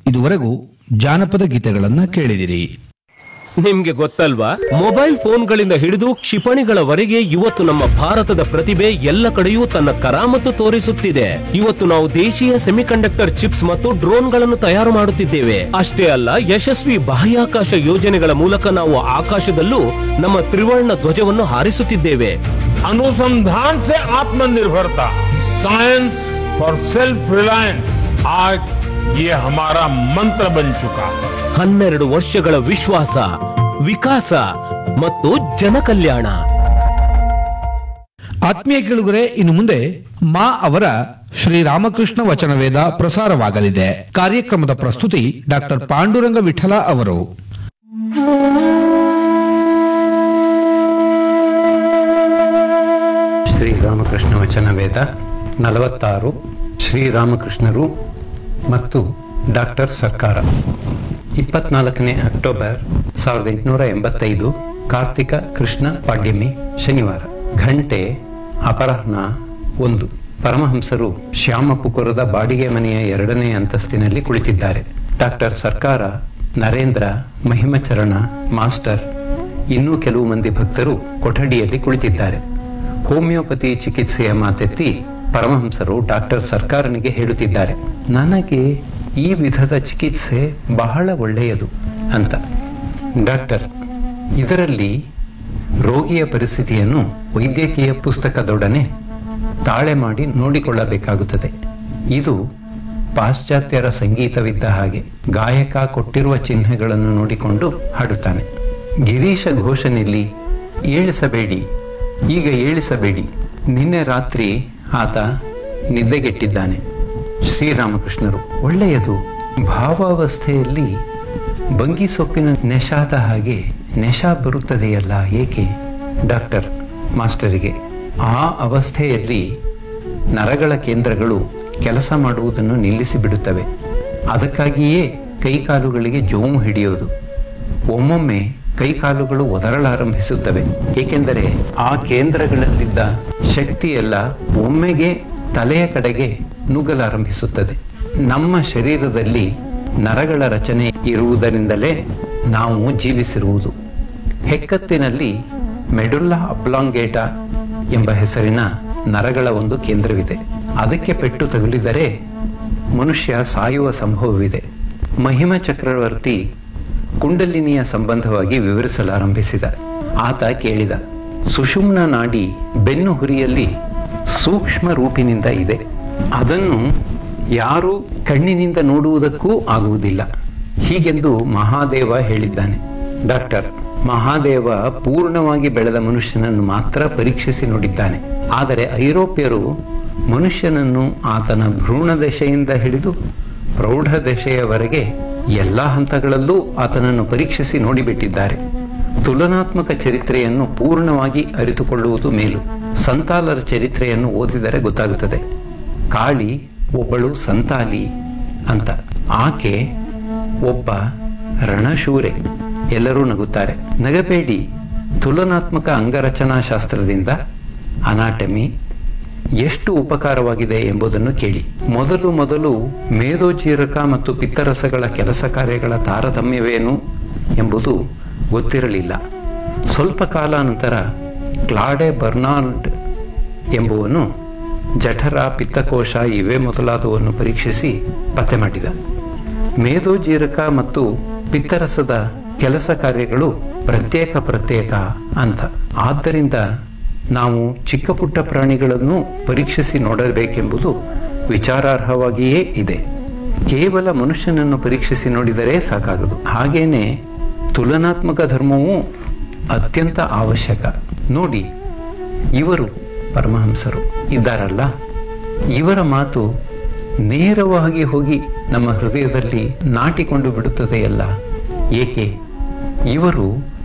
ಇದುವರೆಗೂ ಜಾನಪದ ಗೀತೆಗಳನ್ನ ಕೇಳಿದಿರಿ. ನಿಮ್ಗೆ ಗೊತ್ತಲ್ವಾ, ಮೊಬೈಲ್ ಫೋನ್ಗಳಿಂದ ಹಿಡಿದು ಕ್ಷಿಪಣಿಗಳವರೆಗೆ ಇವತ್ತು ನಮ್ಮ ಭಾರತದ ಪ್ರತಿಭೆ ಎಲ್ಲ ಕಡೆಯೂ ತನ್ನ ಕರಾಮತ್ತು ತೋರಿಸುತ್ತಿದೆ. ಇವತ್ತು ನಾವು ದೇಶೀಯ ಸೆಮಿಕಂಡಕ್ಟರ್ ಚಿಪ್ಸ್ ಮತ್ತು ಡ್ರೋನ್ಗಳನ್ನು ತಯಾರು ಮಾಡುತ್ತಿದ್ದೇವೆ. ಅಷ್ಟೇ ಅಲ್ಲ, ಯಶಸ್ವಿ ಬಾಹ್ಯಾಕಾಶ ಯೋಜನೆಗಳ ಮೂಲಕ ನಾವು ಆಕಾಶದಲ್ಲೂ ನಮ್ಮ ತ್ರಿವರ್ಣ ಧ್ವಜವನ್ನು ಹಾರಿಸುತ್ತಿದ್ದೇವೆ. अनुसंधान से आत्मनिर्भरता, साइंस फॉर सेल्फ रिलायंस, आज ये हमारा मंत्र बन चुका है. 12 ವರ್ಷಗಳ ವಿಶ್ವಾಸ, ವಿಕಾಸ ಮತ್ತು ಜನಕಲ್ಯಾಣ. ಆತ್ಮೀಯ ಕೇಳುಗರೆ, ಇನ್ನು ಮುಂದೆ ಮಾ ಅವರ ಶ್ರೀರಾಮಕೃಷ್ಣ ವಚನವೇದ ಪ್ರಸಾರವಾಗಲಿದೆ. ಕಾರ್ಯಕ್ರಮದ ಪ್ರಸ್ತುತಿ ಡಾಕ್ಟರ್ ಪಾಂಡುರಂಗ ವಿಠಲ ಅವರು. ಶ್ರೀರಾಮಕೃಷ್ಣ ವಚನವೇದ 46 ಶ್ರೀರಾಮಕೃಷ್ಣರು ಮತ್ತು ಡಾಕ್ಟರ್ ಸರ್ಕಾರ. 24 ಅಕ್ಟೋಬರ್ 1885 ಕಾರ್ತಿಕ ಕೃಷ್ಣ ಪಾಡ್ಯಮಿ ಶನಿವಾರ. ಘಂಟೆ ಅಪರಾಹ್ನ 1. ಪರಮಹಂಸರು ಶ್ಯಾಮಪುಕುರದ ಬಾಡಿಗೆ ಮನೆಯ 2ನೇ ಅಂತಸ್ತಿನಲ್ಲಿ ಕುಳಿತಿದ್ದಾರೆ. ಡಾಕ್ಟರ್ ಸರ್ಕಾರ, ನರೇಂದ್ರ, ಮಹಿಮಚರಣ, ಮಾಸ್ಟರ್, ಇನ್ನೂ ಕೆಲವು ಮಂದಿ ಭಕ್ತರು ಕೊಠಡಿಯಲ್ಲಿ ಕುಳಿತಿದ್ದಾರೆ. ಹೋಮಿಯೋಪತಿ ಚಿಕಿತ್ಸೆಯ ಮಾತೆತ್ತಿ ಪರಮಹಂಸರು ಡಾಕ್ಟರ್ ಸರ್ಕಾರನಿಗೆ ಹೇಳುತ್ತಿದ್ದಾರೆ, ನನಗೆ ಈ ವಿಧದ ಚಿಕಿತ್ಸೆ ಬಹಳ ಒಳ್ಳೆಯದು ಅಂತ. ಡಾಕ್ಟರ್, ಇದರಲ್ಲಿ ರೋಗಿಯ ಪರಿಸ್ಥಿತಿಯನ್ನು ವೈದ್ಯಕೀಯ ಪುಸ್ತಕದೊಡನೆ ತಾಳೆ ಮಾಡಿ ನೋಡಿಕೊಳ್ಳಬೇಕಾಗುತ್ತದೆ. ಇದು ಪಾಶ್ಚಾತ್ಯರ ಸಂಗೀತವಿದ್ದ ಹಾಗೆ ಗಾಯಕ ಕೊಟ್ಟಿರುವ ಚಿಹ್ನೆಗಳನ್ನು ನೋಡಿಕೊಂಡು ಹಾಡುತ್ತಾನೆ. ಗಿರೀಶ ಘೋಷನಿಲ್ಲಿ ಏಳಿಸಬೇಡಿ, ಈಗ ಏಳಿಸಬೇಡಿ, ನಿನ್ನೆ ರಾತ್ರಿ ಆತ ನಿದ್ದೆಗೆಟ್ಟಿದ್ದಾನೆ. ಶ್ರೀರಾಮಕೃಷ್ಣರು, ಒಳ್ಳೆಯದು, ಭಾವಾವಸ್ಥೆಯಲ್ಲಿ ಬಂಗಿ ಸೊಪ್ಪಿನ ನೆಶಾದ ಹಾಗೆ ನೆಶಾ ಬರುತ್ತದೆಯಲ್ಲ, ಏಕೆ? ಡಾಕ್ಟರ್ ಮಾಸ್ಟರಿಗೆ, ಆ ಅವಸ್ಥೆಯಲ್ಲಿ ನರಗಳ ಕೇಂದ್ರಗಳು ಕೆಲಸ ಮಾಡುವುದನ್ನು ನಿಲ್ಲಿಸಿಬಿಡುತ್ತವೆ. ಅದಕ್ಕಾಗಿಯೇ ಕೈಕಾಲುಗಳಿಗೆ ಜೋಮು ಹಿಡಿಯೋದು. ಒಮ್ಮೊಮ್ಮೆ ಕೈಕಾಲುಗಳು ಒದರಲಾರಂಭಿಸುತ್ತವೆ, ಏಕೆಂದರೆ ಆ ಕೇಂದ್ರಗಳಲ್ಲಿದ್ದ ಶಕ್ತಿಯೆಲ್ಲ ಒಮ್ಮೆಗೆ ತಲೆಯ ಕಡೆಗೆ ನುಗ್ಗಲಾರಂಭಿಸುತ್ತದೆ. ನಮ್ಮ ಶರೀರದಲ್ಲಿ ನರಗಳ ರಚನೆ ಇರುವುದರಿಂದಲೇ ನಾವು ಜೀವಿಸಿರುವುದು. ಹೆಕ್ಕತ್ತಿನಲ್ಲಿ ಮೆಡುಲ್ಲಾ ಅಬ್ಲಾಂಗೇಟಾ ಎಂಬ ಹೆಸರಿನ ನರಗಳ ಒಂದು ಕೇಂದ್ರವಿದೆ. ಅದಕ್ಕೆ ಪೆಟ್ಟು ತಗುಲಿದರೆ ಮನುಷ್ಯ ಸಾಯುವ ಸಂಭವವಿದೆ. ಮಹಿಮ ಚಕ್ರವರ್ತಿ ಕುಂಡಲಿನಿಯ ಸಂಬಂಧವಾಗಿ ವಿವರಿಸಲಾರಂಭಿಸಿದ. ಆತ ಕೇಳಿದ, ಸುಷುಮ್ನ ನಾಡಿ ಬೆನ್ನು ಹುರಿಯಲ್ಲಿ ಸೂಕ್ಷ್ಮ ರೂಪಿನಿಂದ ಇದೆ. ಅದನ್ನು ಯಾರು ಕಣ್ಣಿನಿಂದ ನೋಡುವುದಕ್ಕೂ ಆಗುವುದಿಲ್ಲ, ಹೀಗೆಂದು ಮಹಾದೇವ ಹೇಳಿದ್ದಾನೆ. ಡಾಕ್ಟರ್, ಮಹಾದೇವ ಪೂರ್ಣವಾಗಿ ಬೆಳೆದ ಮನುಷ್ಯನನ್ನು ಮಾತ್ರ ಪರೀಕ್ಷಿಸಿ ನೋಡಿದ್ದಾನೆ. ಆದರೆ ಐರೋಪ್ಯರು ಮನುಷ್ಯನನ್ನು ಆತನ ಭ್ರೂಣ ದಶೆಯಿಂದ ಹಿಡಿದು ಪ್ರೌಢ ದಶೆಯವರೆಗೆ ಎಲ್ಲಾ ಹಂತಗಳಲ್ಲೂ ಆತನನ್ನು ಪರೀಕ್ಷಿಸಿ ನೋಡಿಬಿಟ್ಟಿದ್ದಾರೆ. ತುಲನಾತ್ಮಕ ಚರಿತ್ರೆಯನ್ನು ಪೂರ್ಣವಾಗಿ ಅರಿತುಕೊಳ್ಳುವುದು ಮೇಲು. ಸಂತಾಲರ ಚರಿತ್ರೆಯನ್ನು ಓದಿದರೆ ಗೊತ್ತಾಗುತ್ತದೆ. ಕಾಳಿ ಒಬ್ಬಳು ಸಂತಾಲಿ ಅಂತ. ಆಕೆ ಒಬ್ಬ ರಣಶೂರೆ. ಎಲ್ಲರೂ ನಗುತ್ತಾರೆ. ನಗಬೇಡಿ, ತುಲನಾತ್ಮಕ ಅಂಗರಚನಾಶಾಸ್ತ್ರದಿಂದ ಅನಾಟಮಿ ಎಷ್ಟು ಉಪಕಾರವಾಗಿದೆ ಎಂಬುದನ್ನು ಕೇಳಿ. ಮೊದಲು ಮೇದೋಜೀರಕ ಮತ್ತು ಪಿತ್ತರಸಗಳ ಕೆಲಸ ಕಾರ್ಯಗಳ ತಾರತಮ್ಯವೇನು ಎಂಬುದು ಗೊತ್ತಿರಲಿಲ್ಲ. ಸ್ವಲ್ಪ ಕಾಲಾನಂತರ ಕ್ಲಾಡೆ ಬರ್ನಾರ್ಡ್ ಎಂಬುವನು ಜಠರ, ಪಿತ್ತಕೋಶ ಇವೇ ಮೊದಲಾದವನ್ನು ಪರೀಕ್ಷಿಸಿ ಪತ್ತೆ ಮಾಡಿದ. ಮೇದೋಜೀರಕ ಮತ್ತು ಪಿತ್ತರಸದ ಕೆಲಸ ಕಾರ್ಯಗಳು ಪ್ರತ್ಯೇಕ ಅಂತ. ಆದ್ದರಿಂದ ನಾವು ಚಿಕ್ಕ ಪುಟ್ಟ ಪ್ರಾಣಿಗಳನ್ನು ಪರೀಕ್ಷಿಸಿ ನೋಡಬೇಕೆಂಬುದು ವಿಚಾರಾರ್ಹವಾಗಿಯೇ ಇದೆ. ಕೇವಲ ಮನುಷ್ಯನನ್ನು ಪರೀಕ್ಷಿಸಿ ನೋಡಿದರೆ ಸಾಕಾಗದು. ಹಾಗೇನೆ ತುಲನಾತ್ಮಕ ಧರ್ಮವೂ ಅತ್ಯಂತ ಅವಶ್ಯಕ. ನೋಡಿ, ಇವರು ಪರಮಹಂಸರು ಇದ್ದಾರಲ್ಲ, ಇವರ ಮಾತು ನೇರವಾಗಿ ಹೋಗಿ ನಮ್ಮ ಹೃದಯದಲ್ಲಿ ನಾಟಿಕೊಂಡು ಬಿಡುತ್ತದೆಯಲ್ಲ, ಏಕೆ? ಇವರು